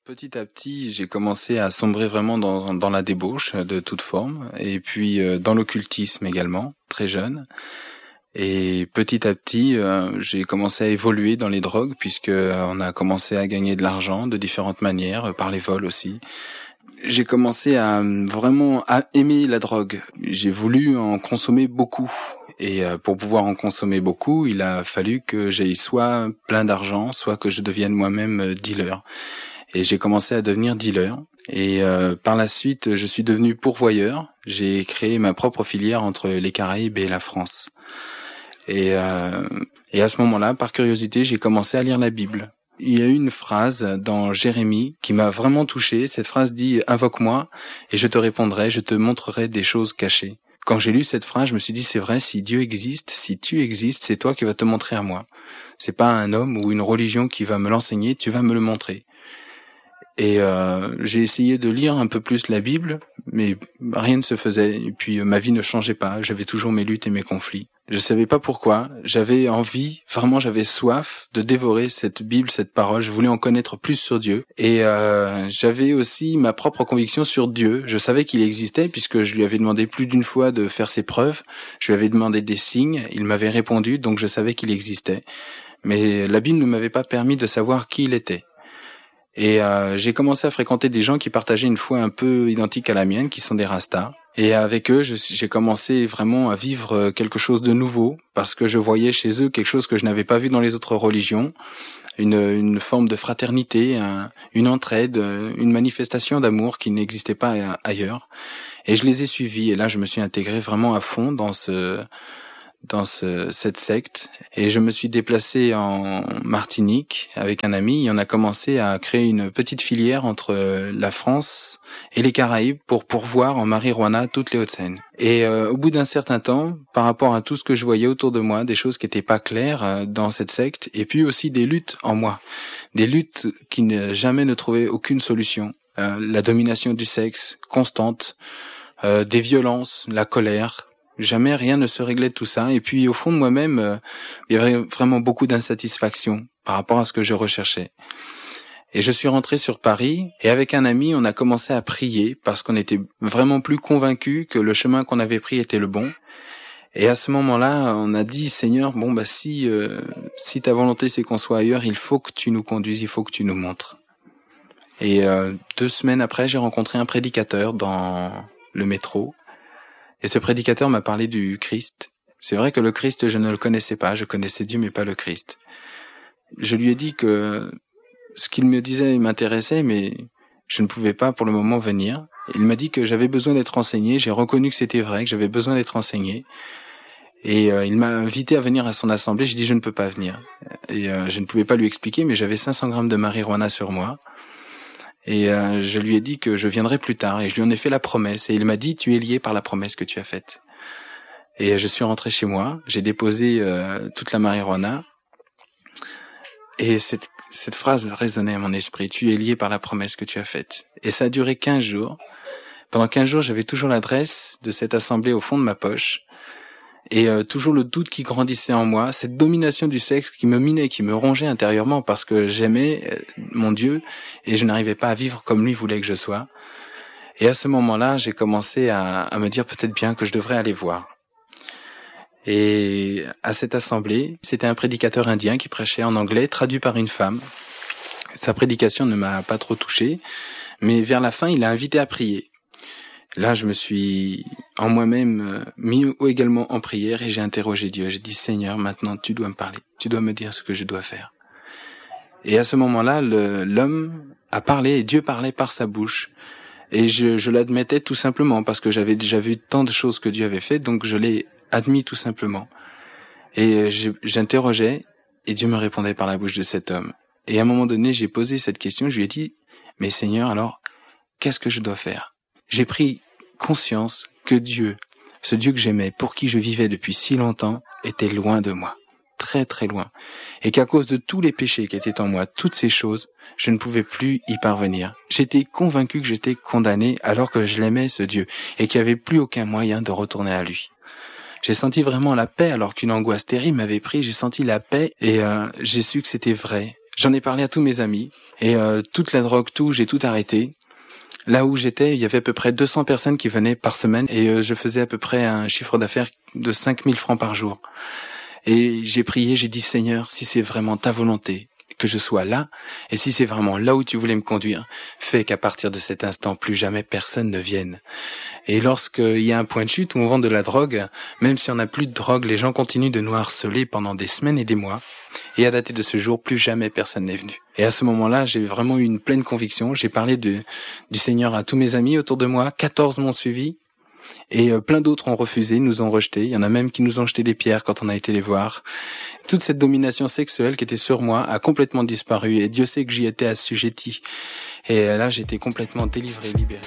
Petit à petit, j'ai commencé à sombrer vraiment dans la débauche de toute forme, et puis dans l'occultisme également, très jeune. Et petit à petit, j'ai commencé à évoluer dans les drogues, puisque on a commencé à gagner de l'argent de différentes manières, par les vols aussi. J'ai commencé à vraiment à aimer la drogue. J'ai voulu en consommer beaucoup. Et pour pouvoir en consommer beaucoup, il a fallu que j'aie soit plein d'argent, soit que je devienne moi-même dealer. Et j'ai commencé à devenir dealer. Et par la suite, je suis devenu pourvoyeur. J'ai créé ma propre filière entre les Caraïbes et la France. Et à ce moment-là, par curiosité, j'ai commencé à lire la Bible. Il y a eu une phrase dans Jérémie qui m'a vraiment touché. Cette phrase dit « Invoque-moi et je te répondrai, je te montrerai des choses cachées ». Quand j'ai lu cette phrase, je me suis dit « C'est vrai, si Dieu existe, si tu existes, c'est toi qui vas te montrer à moi. C'est pas un homme ou une religion qui va me l'enseigner, tu vas me le montrer ». Et j'ai essayé de lire un peu plus la Bible, mais rien ne se faisait. Et puis ma vie ne changeait pas. J'avais toujours mes luttes et mes conflits. Je savais pas pourquoi. J'avais envie, vraiment, j'avais soif de dévorer cette Bible, cette parole. Je voulais en connaître plus sur Dieu. Et j'avais aussi ma propre conviction sur Dieu. Je savais qu'il existait puisque je lui avais demandé plus d'une fois de faire ses preuves. Je lui avais demandé des signes. Il m'avait répondu, donc je savais qu'il existait. Mais la Bible ne m'avait pas permis de savoir qui il était. Et j'ai commencé à fréquenter des gens qui partageaient une foi un peu identique à la mienne, qui sont des Rastas. Et avec eux, j'ai commencé vraiment à vivre quelque chose de nouveau, parce que je voyais chez eux quelque chose que je n'avais pas vu dans les autres religions, une forme de fraternité, une entraide, une manifestation d'amour qui n'existait pas ailleurs. Et je les ai suivis, et là je me suis intégré vraiment à fond dans cette secte, et je me suis déplacé en Martinique avec un ami, et on a commencé à créer une petite filière entre la France et les Caraïbes pour pourvoir en marijuana toutes les Hauts-de-Seine. Et au bout d'un certain temps, par rapport à tout ce que je voyais autour de moi, des choses qui étaient pas claires dans cette secte, et puis aussi des luttes en moi, des luttes qui jamais ne trouvaient aucune solution, la domination du sexe constante, des violences, la colère. Jamais rien ne se réglait de tout ça. Et puis au fond de moi-même, il y avait vraiment beaucoup d'insatisfaction par rapport à ce que je recherchais. Et je suis rentré sur Paris, et avec un ami, on a commencé à prier parce qu'on était vraiment plus convaincus que le chemin qu'on avait pris était le bon. Et à ce moment-là, on a dit, Seigneur, si ta volonté c'est qu'on soit ailleurs, il faut que tu nous conduises, il faut que tu nous montres. Et 2 semaines après, j'ai rencontré un prédicateur dans le métro. Et ce prédicateur m'a parlé du Christ. C'est vrai que le Christ, je ne le connaissais pas. Je connaissais Dieu, mais pas le Christ. Je lui ai dit que ce qu'il me disait m'intéressait, mais je ne pouvais pas pour le moment venir. Il m'a dit que j'avais besoin d'être enseigné. J'ai reconnu que c'était vrai, que j'avais besoin d'être enseigné. Et il m'a invité à venir à son assemblée. J'ai dit je ne peux pas venir. Et je ne pouvais pas lui expliquer, mais j'avais 500 grammes de marijuana sur moi. Et je lui ai dit que je viendrai plus tard, et je lui en ai fait la promesse, et il m'a dit tu es lié par la promesse que tu as faite. Et je suis rentré chez moi, j'ai déposé toute la marijuana, et cette phrase résonnait à mon esprit, tu es lié par la promesse que tu as faite. Et ça a duré 15 jours. Pendant 15 jours, j'avais toujours l'adresse de cette assemblée au fond de ma poche, et toujours le doute qui grandissait en moi, cette domination du sexe qui me minait, qui me rongeait intérieurement parce que j'aimais mon Dieu et je n'arrivais pas à vivre comme lui voulait que je sois. Et à ce moment-là, j'ai commencé à me dire peut-être bien que je devrais aller voir. Et à cette assemblée, c'était un prédicateur indien qui prêchait en anglais, traduit par une femme. Sa prédication ne m'a pas trop touché, mais vers la fin, il a invité à prier. Là, je me suis en moi-même mis également en prière et j'ai interrogé Dieu. J'ai dit, Seigneur, maintenant tu dois me parler. Tu dois me dire ce que je dois faire. Et à ce moment-là, l'homme a parlé et Dieu parlait par sa bouche. Et je l'admettais tout simplement parce que j'avais déjà vu tant de choses que Dieu avait faites, donc je l'ai admis tout simplement. Et j'interrogeais et Dieu me répondait par la bouche de cet homme. Et à un moment donné, j'ai posé cette question, je lui ai dit, mais Seigneur, alors, qu'est-ce que je dois faire ? J'ai pris conscience que Dieu, ce Dieu que j'aimais, pour qui je vivais depuis si longtemps, était loin de moi, très très loin, et qu'à cause de tous les péchés qui étaient en moi, toutes ces choses, je ne pouvais plus y parvenir. J'étais convaincu que j'étais condamné alors que je l'aimais ce Dieu, et qu'il n'y avait plus aucun moyen de retourner à lui. J'ai senti vraiment la paix alors qu'une angoisse terrible m'avait pris, j'ai senti la paix et j'ai su que c'était vrai. J'en ai parlé à tous mes amis et toute la drogue, j'ai tout arrêté. Là où j'étais, il y avait à peu près 200 personnes qui venaient par semaine et je faisais à peu près un chiffre d'affaires de 5000 francs par jour. Et j'ai prié, j'ai dit Seigneur, si c'est vraiment ta volonté que je sois là, et si c'est vraiment là où tu voulais me conduire, fais qu'à partir de cet instant, plus jamais personne ne vienne. Et lorsqu'il y a un point de chute où on vend de la drogue, même si on n'a plus de drogue, les gens continuent de nous harceler pendant des semaines et des mois. Et à dater de ce jour, plus jamais personne n'est venu. Et à ce moment-là, j'ai vraiment eu une pleine conviction. J'ai parlé du Seigneur à tous mes amis autour de moi. 14 m'ont suivi. Et plein d'autres ont refusé, nous ont rejetés. Il y en a même qui nous ont jeté des pierres quand on a été les voir. Toute cette domination sexuelle qui était sur moi a complètement disparu. Et Dieu sait que j'y étais assujetti. Et là, j'étais complètement délivré, libéré.